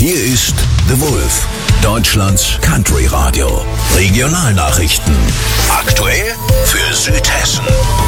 Hier ist The Wolf, Deutschlands Country Radio. Regionalnachrichten. Aktuell für Südhessen.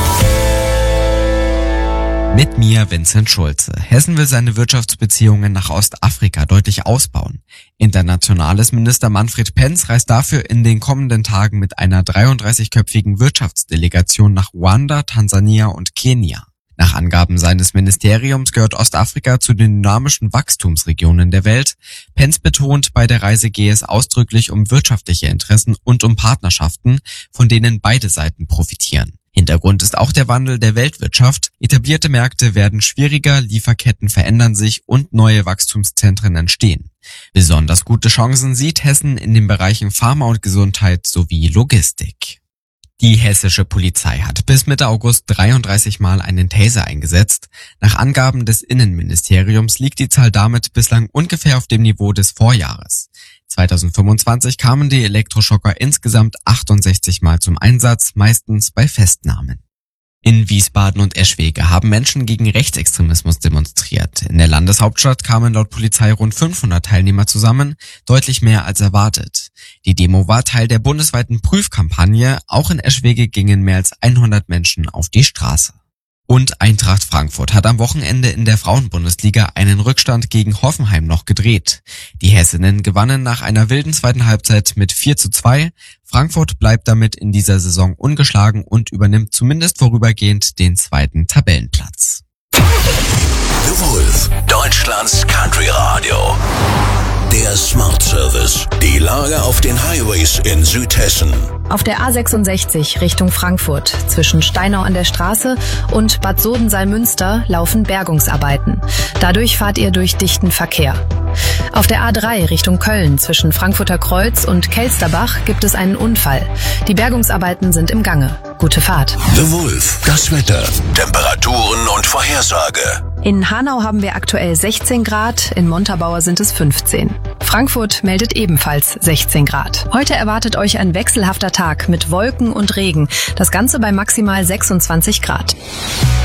Mit mir Vincent Schulze. Hessen will seine Wirtschaftsbeziehungen nach Ostafrika deutlich ausbauen. Internationales Minister Manfred Penz reist dafür in den kommenden Tagen mit einer 33-köpfigen Wirtschaftsdelegation nach Ruanda, Tansania und Kenia. Nach Angaben seines Ministeriums gehört Ostafrika zu den dynamischen Wachstumsregionen der Welt. Penz betont, bei der Reise gehe es ausdrücklich um wirtschaftliche Interessen und um Partnerschaften, von denen beide Seiten profitieren. Hintergrund ist auch der Wandel der Weltwirtschaft. Etablierte Märkte werden schwieriger, Lieferketten verändern sich und neue Wachstumszentren entstehen. Besonders gute Chancen sieht Hessen in den Bereichen Pharma und Gesundheit sowie Logistik. Die hessische Polizei hat bis Mitte August 33 Mal einen Taser eingesetzt. Nach Angaben des Innenministeriums liegt die Zahl damit bislang ungefähr auf dem Niveau des Vorjahres. 2025 kamen die Elektroschocker insgesamt 68 Mal zum Einsatz, meistens bei Festnahmen. In Wiesbaden und Eschwege haben Menschen gegen Rechtsextremismus demonstriert. In der Landeshauptstadt kamen laut Polizei rund 500 Teilnehmer zusammen, deutlich mehr als erwartet. Die Demo war Teil der bundesweiten Prüfkampagne. Auch in Eschwege gingen mehr als 100 Menschen auf die Straße. Und Eintracht Frankfurt hat am Wochenende in der Frauenbundesliga einen Rückstand gegen Hoffenheim noch gedreht. Die Hessinnen gewannen nach einer wilden zweiten Halbzeit mit 4:2. Frankfurt bleibt damit in dieser Saison ungeschlagen und übernimmt zumindest vorübergehend den zweiten Tabellenplatz. The Wolf, Deutschlands Country Radio. Der Smart Service. Die Lage auf den Highways in Südhessen. Auf der A66 Richtung Frankfurt zwischen Steinau an der Straße und Bad Sodensalmünster laufen Bergungsarbeiten. Dadurch fahrt ihr durch dichten Verkehr. Auf der A3 Richtung Köln zwischen Frankfurter Kreuz und Kelsterbach gibt es einen Unfall. Die Bergungsarbeiten sind im Gange. Gute Fahrt. The Wolf, das Wetter, Temperaturen und Vorhersage. In Hanau haben wir aktuell 16 Grad, in Montabaur sind es 15. Frankfurt meldet ebenfalls 16 Grad. Heute erwartet euch ein wechselhafter Tag mit Wolken und Regen. Das Ganze bei maximal 26 Grad.